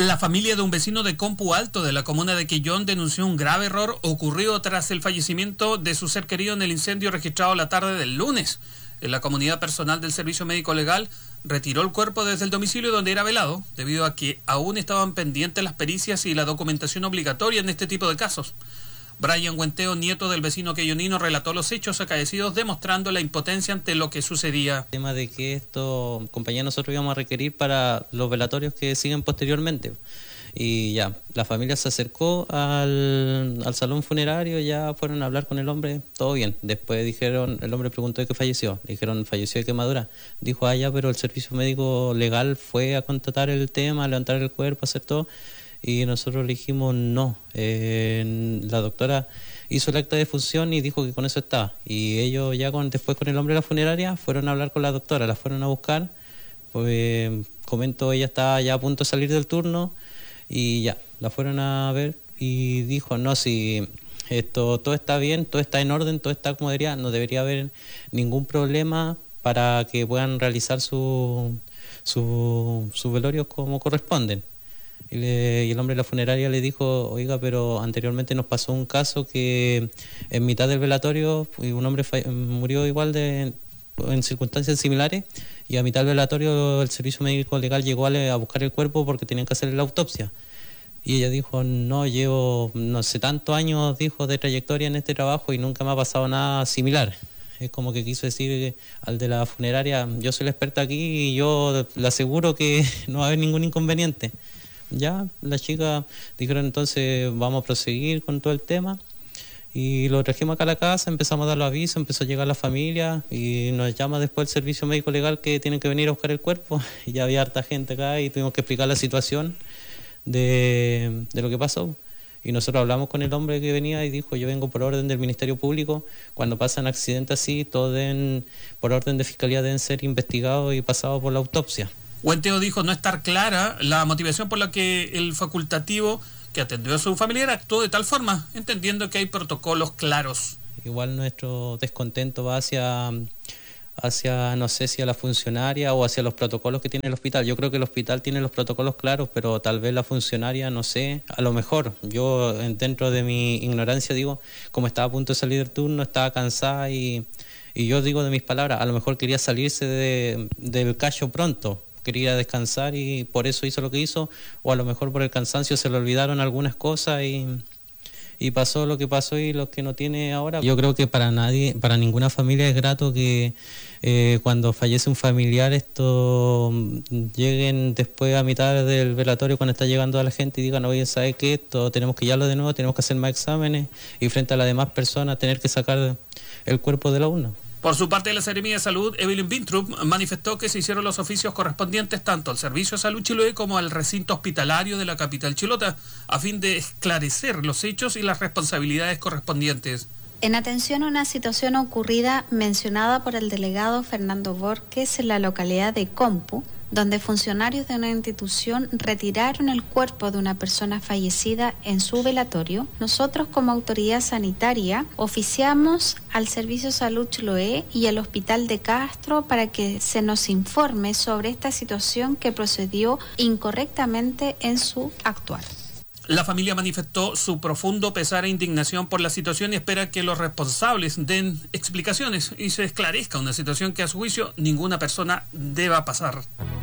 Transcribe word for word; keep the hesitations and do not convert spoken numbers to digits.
La familia de un vecino de Compu Alto de la comuna de Quillón denunció un grave error ocurrido tras el fallecimiento de su ser querido en el incendio registrado la tarde del lunes. En la comunidad personal del Servicio Médico Legal retiró el cuerpo desde el domicilio donde era velado, debido a que aún estaban pendientes las pericias y la documentación obligatoria en este tipo de casos. Brian Huenteo, nieto del vecino quillonino, relató los hechos acaecidos, demostrando la impotencia ante lo que sucedía. El tema de que esto, compañía, nosotros íbamos a requerir para los velatorios que siguen posteriormente. Y ya, la familia se acercó al, al salón funerario, ya fueron a hablar con el hombre, todo bien. Después dijeron, el hombre preguntó de qué falleció, le dijeron falleció de quemadura. Dijo, ah ya, pero el servicio médico legal fue a contratar el tema, a levantar el cuerpo, hacer todo. Y nosotros le dijimos no. Eh, la doctora hizo el acta de función y dijo que con eso estaba. Y ellos ya con, después con el hombre de la funeraria fueron a hablar con la doctora, la fueron a buscar. Pues comento, ella estaba ya a punto de salir del turno y ya, la fueron a ver y dijo, no, si esto todo está bien, todo está en orden, todo está como debería, no debería haber ningún problema para que puedan realizar su, su, sus velorios como corresponden. Y, le, y el hombre de la funeraria le dijo, oiga, pero anteriormente nos pasó un caso que en mitad del velatorio un hombre murió igual de en circunstancias similares y a mitad del velatorio el servicio médico legal llegó a, a buscar el cuerpo porque tenían que hacerle la autopsia. Y ella dijo, no, llevo no sé tantos años, dijo, de trayectoria en este trabajo y nunca me ha pasado nada similar. Es como que quiso decir al de la funeraria, yo soy la experta aquí y yo le aseguro que no va a haber ningún inconveniente. Ya, las chicas dijeron entonces vamos a proseguir con todo el tema y lo trajimos acá a la casa, empezamos a dar los avisos, empezó a llegar la familia y nos llama después el servicio médico legal que tienen que venir a buscar el cuerpo y ya había harta gente acá y tuvimos que explicar la situación de, de lo que pasó. Y nosotros hablamos con el hombre que venía y dijo, yo vengo por orden del Ministerio Público, cuando pasan accidentes así, todos deben, por orden de fiscalía deben ser investigados y pasados por la autopsia. Huenteo dijo no estar clara la motivación por la que el facultativo que atendió a su familiar actuó de tal forma, entendiendo que hay protocolos claros. Igual nuestro descontento va hacia, hacia no sé si a la funcionaria o hacia los protocolos que tiene el hospital. Yo creo que el hospital tiene los protocolos claros, pero tal vez la funcionaria, no sé, a lo mejor. Yo dentro de mi ignorancia digo, como estaba a punto de salir del turno, estaba cansada y, y yo digo de mis palabras, a lo mejor quería salirse de, del callo pronto. Quería descansar y por eso hizo lo que hizo, o a lo mejor por el cansancio se le olvidaron algunas cosas y, y pasó lo que pasó y lo que no tiene ahora. Yo creo que para nadie, para ninguna familia es grato que eh, cuando fallece un familiar esto lleguen después a mitad del velatorio cuando está llegando a la gente y digan, oye, ¿sabes qué? Esto tenemos que llevarlo de nuevo, tenemos que hacer más exámenes y frente a las demás personas tener que sacar el cuerpo de la urna. Por su parte, la Seremía de Salud, Evelyn Bintrup, manifestó que se hicieron los oficios correspondientes tanto al Servicio de Salud Chiloé como al recinto hospitalario de la capital chilota, a fin de esclarecer los hechos y las responsabilidades correspondientes. En atención a una situación ocurrida mencionada por el delegado Fernando Borges en la localidad de Compu, donde funcionarios de una institución retiraron el cuerpo de una persona fallecida en su velatorio, nosotros como autoridad sanitaria oficiamos al Servicio de Salud Chiloé y al Hospital de Castro para que se nos informe sobre esta situación que procedió incorrectamente en su actuar. La familia manifestó su profundo pesar e indignación por la situación y espera que los responsables den explicaciones y se esclarezca una situación que a su juicio ninguna persona deba pasar.